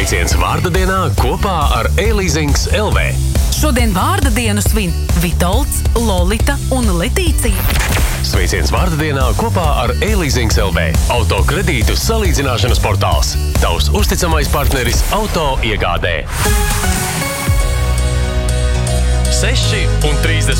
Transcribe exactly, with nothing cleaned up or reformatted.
Sveiciens vārda dienā kopā ar e-leasings L V. Šodien vārda dienu svin Vitolds, Lolita un Letīcija. Sveiciens vārda dienā kopā ar e-leasings L V. Autokredītu salīdzināšanas portāls. Tavs uzticamais partneris auto iegādē. seši un trīsdesmit